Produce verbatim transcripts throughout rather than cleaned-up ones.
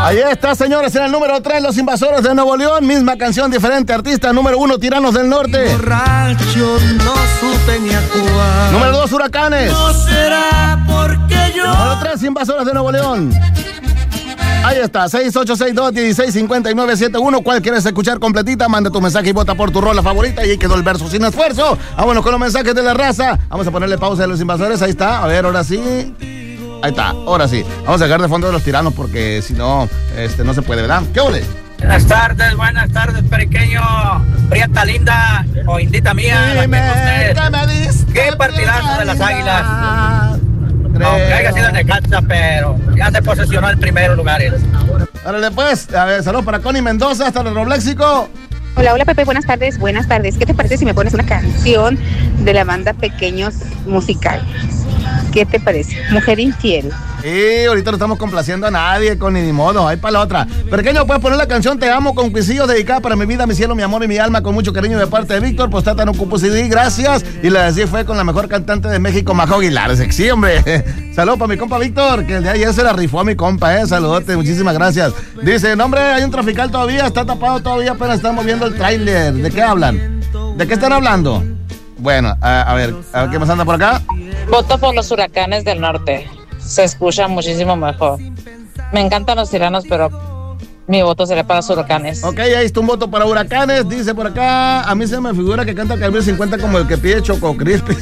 Ahí está, señores, en el número tres, Los Invasores de Nuevo León. Misma canción, diferente artista. Número uno, Tiranos del Norte. Borracho, no supe ni actuar. Número dos, Huracanes. No será porque yo. Número tres, Invasores de Nuevo León. Ahí está, seis ocho seis dos, uno seis cinco nueve siete uno. ¿Cuál quieres escuchar completita? Manda tu mensaje y vota por tu rola favorita. Y ahí quedó el verso sin esfuerzo. Vámonos con los mensajes de la raza. Vamos a ponerle pausa a Los Invasores. Ahí está, a ver, ahora sí. Ahí está, ahora sí. Vamos a dejar de fondo de Los Tiranos porque si no, este, no se puede, ¿verdad? ¿Qué ole? Buenas tardes, buenas tardes, pequeño. Prieta linda o indita mía. Dime, ¿qué me diste? Qué partidazo de las Águilas. Aunque haya sido Necaxa, pero ya se posesionó el primer lugar. Órale pues, a ver, saludos para Connie Mendoza, hasta el Robléxico. Hola, hola Pepe, buenas tardes, buenas tardes. ¿Qué te parece si me pones una canción de la banda Pequeños Musical? ¿Qué te parece? Mujer Infiel. Y ahorita no estamos complaciendo a nadie, con ni modo, ahí para la otra. Pequeño, puedes poner la canción Te Amo con Cuisillos, dedicada para mi vida, mi cielo, mi amor y mi alma, con mucho cariño de parte de Víctor. Postata no cupo C D, gracias. Y la de sí fue con la mejor cantante de México, Majo Aguilar. Sí, hombre. Saludos para mi compa Víctor, que el de ayer se la rifó a mi compa, eh. Saludote, muchísimas gracias. Dice, no, hombre, hay un trafical todavía, está tapado todavía, apenas están moviendo el tráiler. ¿De qué hablan? ¿De qué están hablando? Bueno, a, a ver, a ver, ¿qué más anda por acá? Voto por los Huracanes del Norte. Se escucha muchísimo mejor. Me encantan los Tiranos, pero mi voto sería para los Huracanes. Ok, ahí está un voto para Huracanes. Dice por acá, a mí se me figura que canta Calibre cincuenta como el que pide Choco Crispy.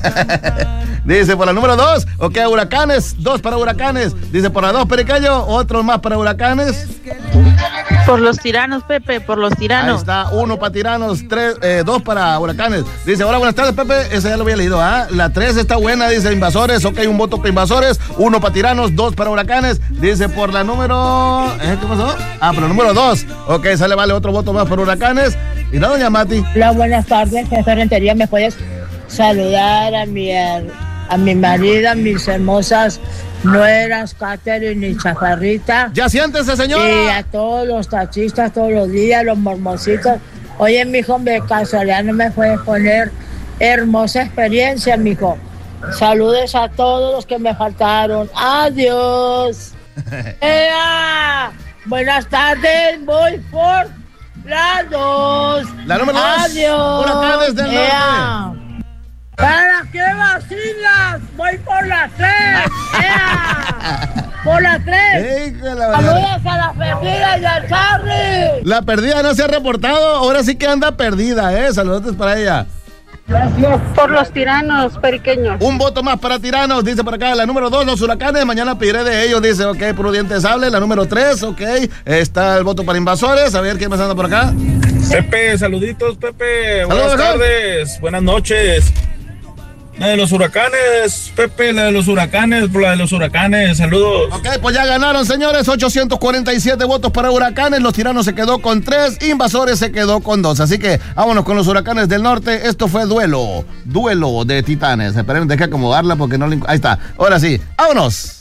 Dice por la número dos, ok, Huracanes, dos para Huracanes. Dice por la dos, Pericayo, otro más para Huracanes. Por los Tiranos, Pepe, por los Tiranos. Ahí está, uno para Tiranos, tres, eh, dos para Huracanes. Dice, hola, buenas tardes, Pepe. Esa ya lo había leído, ¿ah? ¿eh? La tres está buena, dice Invasores. Ok, un voto para Invasores, uno para Tiranos, dos para Huracanes. Dice por la número... ¿Eh? ¿Qué pasó? Ah, pero número dos. Ok, sale, vale, otro voto más para Huracanes. Y nada, doña Mati. Hola, buenas tardes. En esta rentería me puedes saludar a mi, a mi marido, a mis hermosas nueras, Catherine y Chafarrita. Ya siéntese, señora. Y a todos los taxistas todos los días, los mormositos. Oye, mijo, de casualidad no me puedes poner hermosa experiencia, mijo. Saludes a todos los que me faltaron. Adiós. ¡Ea! Buenas tardes, voy por la dos. La número dos. Adiós. Huracanes del ¡Ea! Norte. ¿Para qué vacilas? Voy por la tres. ¡Ea! Por la tres. Saludos a la perdida y al Charlie. La perdida no se ha reportado. Ahora sí que anda perdida, ¿eh? Saludos para ella. Por los Tiranos, Periqueños. Un voto más para Tiranos, dice por acá. La número dos, los Huracanes. Mañana pediré de ellos, dice, ok, Prudente Sable. La número tres, ok. Está el voto para Invasores. A ver, ¿qué más anda por acá? Pepe, saluditos, Pepe. Saludos, buenas tardes, buenas noches. La de los Huracanes, Pepe, la de los Huracanes, por la de los Huracanes, saludos. Ok, pues ya ganaron, señores, ochocientos cuarenta y siete votos para Huracanes, los Tiranos se quedó con tres, Invasores se quedó con dos, así que vámonos con los Huracanes del Norte. Esto fue duelo, duelo de titanes. Esperen, deja acomodarla porque no le... Ahí está, ahora sí, vámonos.